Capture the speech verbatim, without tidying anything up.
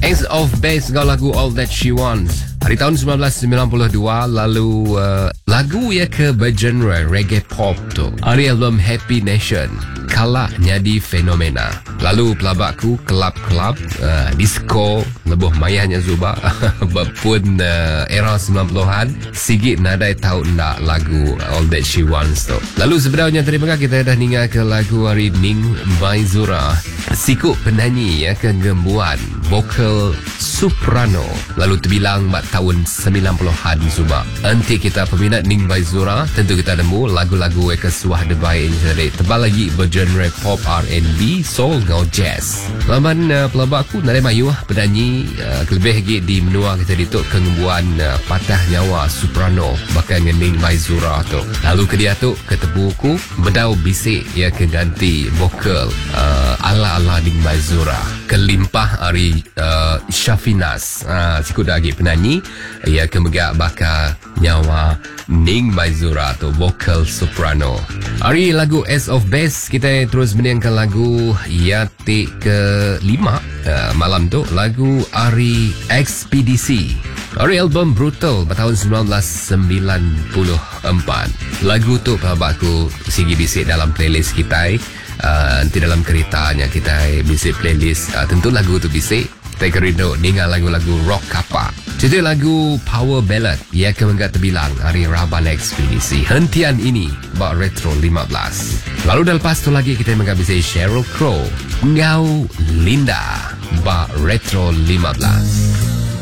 Ace of Base kau lagu All That She Wants. Hari tahun sembilan belas sembilan puluh dua, lalu uh, lagu ya ke bergenre reggae pop tu. Hari album Happy Nation kalah jadi fenomena. Lalu pelabakku kelab-kelab uh, disco lebuh mayahnya Zuba berpun uh, era sembilan puluhan sigit nadai tahu nak lagu All That She Wants tu. Lalu sebenarnya terima kasih kita dah ningal ke lagu hari Ning Maizura, sikut penyanyi ya ke gembuan vokal soprano. Lalu terbilang mak tahun sembilan puluhan Zuba. Nanti kita peminat Ning Maizura tentu kita nemu lagu-lagu ke suah debai ini tadi. Tebal lagi bergenre pop, R and B, soul, ngau jazz. Laman uh, pelabakku Nalai Mayu penyanyi uh, kelebih lagi di menua kita dituk kengembuan uh, patah nyawa soprano bakal Ning Maizura tu. Lalu ke dia tu ketebuku bedau bisik ya ke ganti vokal uh, ala-ala Ning Maizura. Kelimpah hari uh, Syafinas uh, sikut lagi penyanyi ia kemegak bakal nyawa Ning Maizura tu vokal soprano. Hari lagu Ace of Base kita terus menyanyikan lagu Yati ke lima uh, malam tu lagu Ari Ekspedisi. Hari album Brutal tahun sembilan belas sembilan puluh empat. Lagu tu pelabakku sigi bisik dalam playlist kita. Uh, nanti dalam keretanya kita bisik playlist uh, tentu lagu tu bisik kita kerindu dengan lagu-lagu rock kapa. Jadi lagu power ballad ia akan menggak terbilang hari Raban Ekspedisi. Hentian ini bak retro lima belas. Lalu dah lepas tu lagi kita menggak bisik Sheryl Crow Ngau Linda bak retro lima belas.